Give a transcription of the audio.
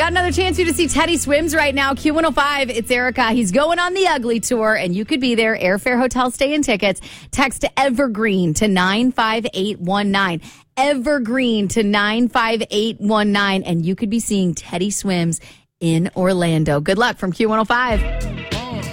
got another chance for you to see Teddy Swims right now. Q105, it's Erica. He's going on the Ugly Tour, and you could be there. Airfare, hotel stay, and tickets. Text Evergreen to 95819. Evergreen to 95819, and you could be seeing Teddy Swims in Orlando. Good luck from Q105.